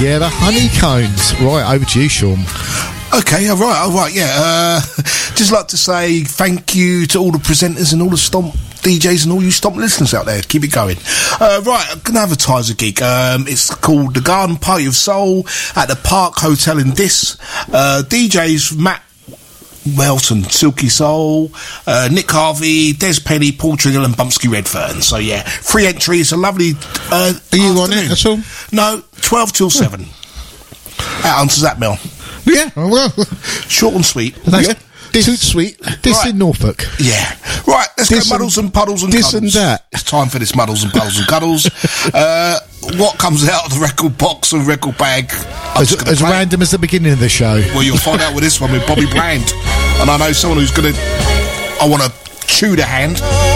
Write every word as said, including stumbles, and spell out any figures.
Yeah, the Honeycombs. Right, over to you, Sean. Okay, all right, all right, yeah. Uh, just like to say thank you to all the presenters and all the Stomp D Js and all you Stomp listeners out there. Keep it going. Uh, right, I'm going to advertise a gig. Um, it's called The Garden Party of Soul at the Park Hotel in Diss. Uh, D Js Matt Welton, Silky Soul, uh, Nick Harvey, Des Penny, Paul Tringle and Bumpsky Redfern. So yeah, free entry. It's a lovely uh, Are you afternoon. on it at all? No, twelve till seven. That answers that, Mel. Yeah, well, Short and sweet. that's Yeah. this, Too sweet. This Right. in Norfolk. Yeah. Right, let's This go muddles and puddles and this cuddles. and that. It's time for this muddles and puddles and cuddles. Uh, what comes out of the record box and record bag? I'm As, just gonna as play it. random as the beginning of the show. Well, you'll find out with this one with Bobby Bland. And I know someone who's going to... I want to chew the hand.